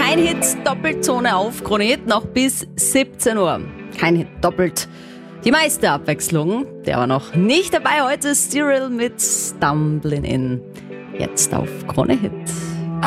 Ein Hit, Doppelzone auf Krone Hit, noch bis 17 Uhr. Kein Hit, doppelt. Die meiste Abwechslung, der war noch nicht dabei heute, Cyril mit Stumbling In. Jetzt auf Krone Hit.